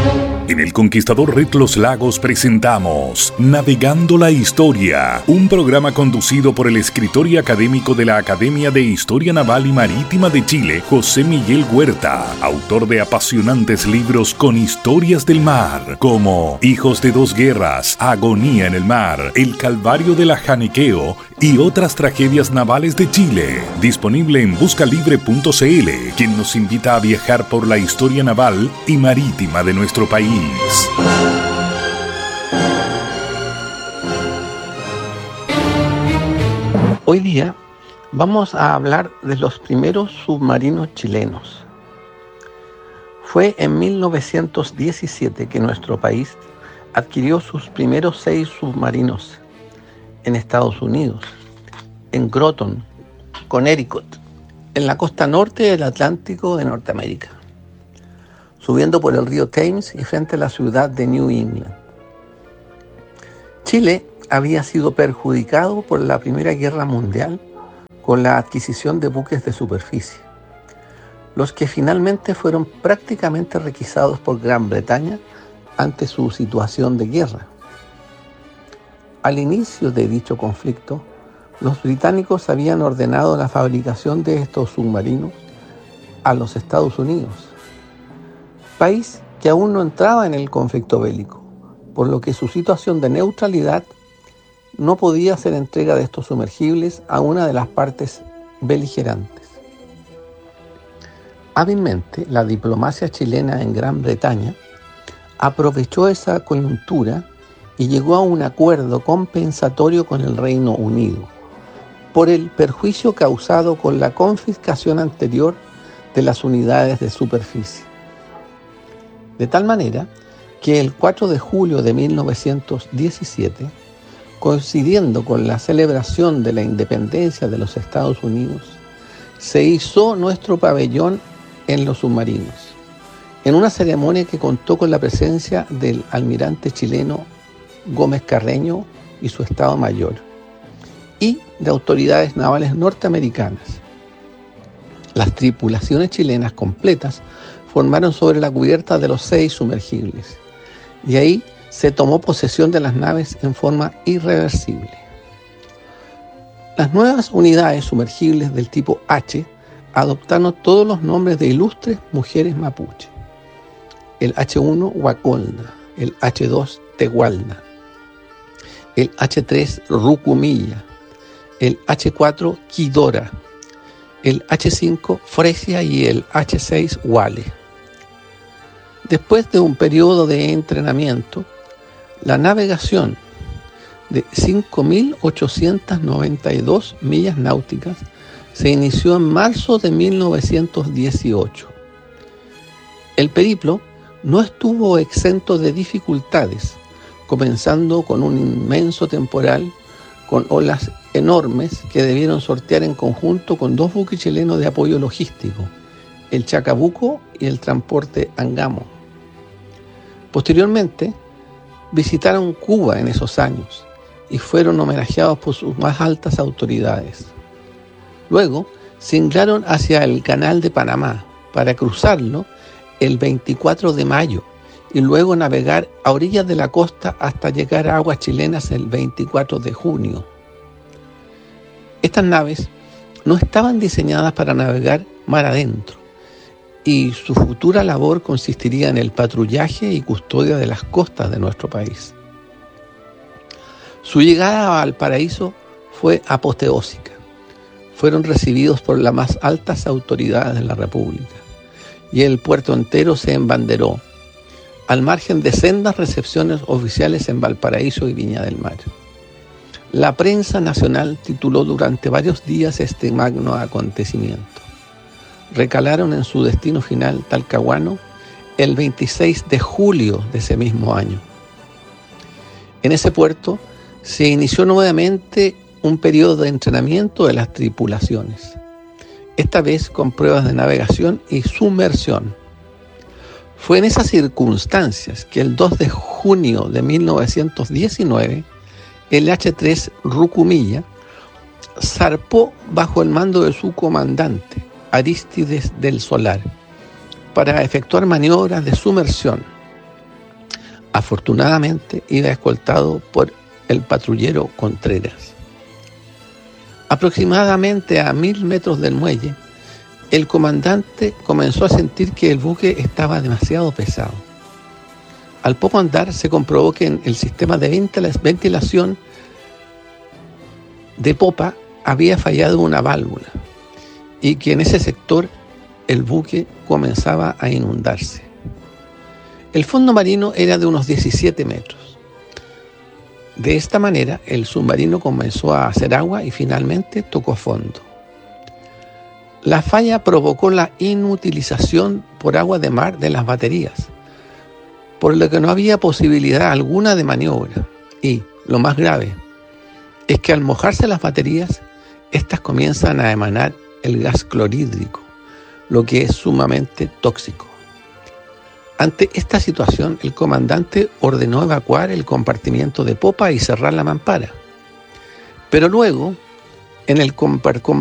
En El Conquistador Red Los Lagos presentamos Navegando la Historia, un programa conducido por el escritor y académico de la Academia de Historia Naval y Marítima de Chile, José Miguel Huerta, autor de apasionantes libros con historias del mar, como Hijos de dos Guerras, Agonía en el Mar, El Calvario de la Janiqueo y otras tragedias navales de Chile. Disponible en buscalibre.cl, quien nos invita a viajar por la historia naval y marítima de nuestro país. Hoy día vamos a hablar de los primeros submarinos chilenos. Fue en 1917 que nuestro país adquirió sus primeros 6 submarinos en Estados Unidos, en Groton, Connecticut, en la costa norte del Atlántico de Norteamérica, subiendo por el río Thames y frente a la ciudad de New England. Chile había sido perjudicado por la Primera Guerra Mundial con la adquisición de buques de superficie, los que finalmente fueron prácticamente requisados por Gran Bretaña ante su situación de guerra. Al inicio de dicho conflicto, los británicos habían ordenado la fabricación de estos submarinos a los Estados Unidos, país que aún no entraba en el conflicto bélico, por lo que su situación de neutralidad no podía hacer entrega de estos sumergibles a una de las partes beligerantes. Hábilmente, la diplomacia chilena en Gran Bretaña aprovechó esa coyuntura y llegó a un acuerdo compensatorio con el Reino Unido por el perjuicio causado con la confiscación anterior de las unidades de superficie. De tal manera que el 4 de julio de 1917, coincidiendo con la celebración de la independencia de los Estados Unidos, se izó nuestro pabellón en los submarinos, en una ceremonia que contó con la presencia del almirante chileno Gómez Carreño y su Estado Mayor, y de autoridades navales norteamericanas. Las tripulaciones chilenas completas formaron sobre la cubierta de los 6 sumergibles, y ahí se tomó posesión de las naves en forma irreversible. Las nuevas unidades sumergibles del tipo H adoptaron todos los nombres de ilustres mujeres mapuche: el H1 Huacolna, el H2 Tehualna, el H3 Rucumilla, el H4 Quidora, el H5 Fresia y el H6 Wale. Después de un periodo de entrenamiento, la navegación de 5.892 millas náuticas se inició en marzo de 1918. El periplo no estuvo exento de dificultades, comenzando con un inmenso temporal con olas enormes que debieron sortear en conjunto con 2 buques chilenos de apoyo logístico, el Chacabuco y el transporte Angamo. Posteriormente, visitaron Cuba en esos años y fueron homenajeados por sus más altas autoridades. Luego, se inclinaron hacia el Canal de Panamá para cruzarlo el 24 de mayo y luego navegar a orillas de la costa hasta llegar a aguas chilenas el 24 de junio. Estas naves no estaban diseñadas para navegar mar adentro, y su futura labor consistiría en el patrullaje y custodia de las costas de nuestro país. Su llegada a Valparaíso fue apoteósica. Fueron recibidos por las más altas autoridades de la República, y el puerto entero se embanderó, al margen de sendas recepciones oficiales en Valparaíso y Viña del Mar. La prensa nacional tituló durante varios días este magno acontecimiento. Recalaron en su destino final, Talcahuano, el 26 de julio de ese mismo año. En ese puerto se inició nuevamente un periodo de entrenamiento de las tripulaciones, esta vez con pruebas de navegación y sumersión. Fue en esas circunstancias que el 2 de junio de 1919, el H3 Rucumilla zarpó bajo el mando de su comandante, Arístides del Solar, para efectuar maniobras de sumersión. Afortunadamente iba escoltado por el patrullero Contreras. Aproximadamente a 1000 metros del muelle, el comandante comenzó a sentir que el buque estaba demasiado pesado. Al poco andar se comprobó que en el sistema de ventilación de popa había fallado una válvula y que en ese sector el buque comenzaba a inundarse. El fondo marino era de unos 17 metros. De esta manera, el submarino comenzó a hacer agua y finalmente tocó fondo. La falla provocó la inutilización por agua de mar de las baterías, por lo que no había posibilidad alguna de maniobra. Y, lo más grave, es que al mojarse las baterías, estas comienzan a emanar el gas clorhídrico, lo que es sumamente tóxico. Ante esta situación, el comandante ordenó evacuar el compartimiento de popa y cerrar la mampara. Pero luego, en el